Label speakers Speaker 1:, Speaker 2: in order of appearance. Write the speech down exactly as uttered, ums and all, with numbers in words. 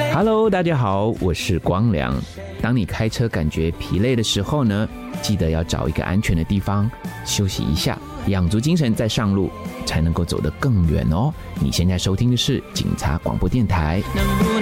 Speaker 1: Hello， 大家好，我是光良。当你开车感觉疲累的时候呢，记得要找一个安全的地方休息一下，养足精神再上路，才能够走得更远哦。你现在收听的是警察广播电台。